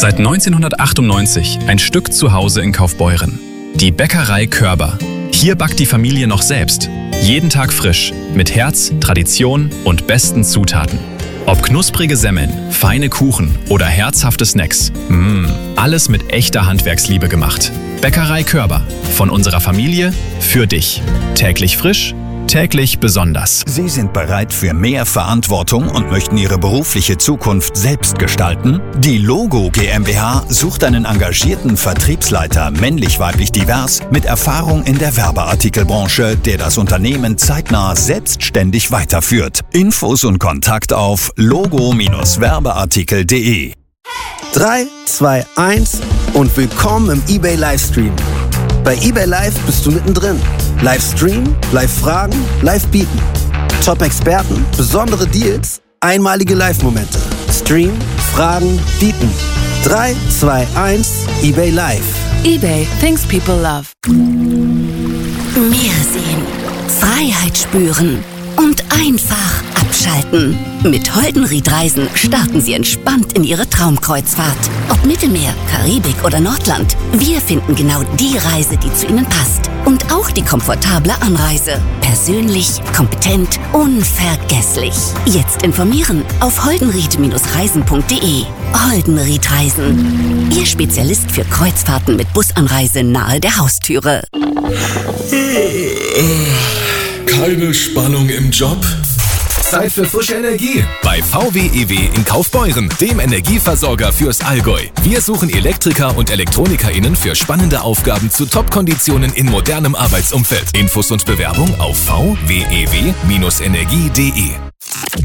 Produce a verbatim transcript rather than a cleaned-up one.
Seit neunzehnhundertachtundneunzig ein Stück zu Hause in Kaufbeuren. Die Bäckerei Körber. Hier backt die Familie noch selbst. Jeden Tag frisch, mit Herz, Tradition und besten Zutaten. Ob knusprige Semmeln, feine Kuchen oder herzhafte Snacks. Mmm, alles mit echter Handwerksliebe gemacht. Bäckerei Körber. Von unserer Familie für dich. Täglich frisch, täglich besonders. Sie sind bereit für mehr Verantwortung und möchten Ihre berufliche Zukunft selbst gestalten? Die Logo GmbH sucht einen engagierten Vertriebsleiter, männlich-weiblich divers, mit Erfahrung in der Werbeartikelbranche, der das Unternehmen zeitnah selbstständig weiterführt. Infos und Kontakt auf logo Werbeartikel punkt de. drei, zwei, eins und willkommen im eBay Livestream. Bei eBay Live bist du mittendrin. Livestream, Live-Fragen, Live-Bieten. Top-Experten, besondere Deals, einmalige Live-Momente. Stream, Fragen, Bieten. drei, zwei, eins, eBay Live. eBay, things people love. Meer sehen, Freiheit spüren und einfach abschalten. Mit Holdenried Reisen starten Sie entspannt in Ihre Traumkreuzfahrt. Ob Mittelmeer, Karibik oder Nordland, wir finden genau die Reise, die zu Ihnen passt. Und auch die komfortable Anreise. Persönlich, kompetent, unvergesslich. Jetzt informieren auf holdenried Reisen punkt de. Holdenried Reisen. Ihr Spezialist für Kreuzfahrten mit Busanreise nahe der Haustüre. Keine Spannung im Job? Zeit für frische Energie bei V W E W in Kaufbeuren, dem Energieversorger fürs Allgäu. Wir suchen Elektriker und ElektronikerInnen für spannende Aufgaben zu Top-Konditionen in modernem Arbeitsumfeld. Infos und Bewerbung auf v w e w Bindestrich energie punkt de.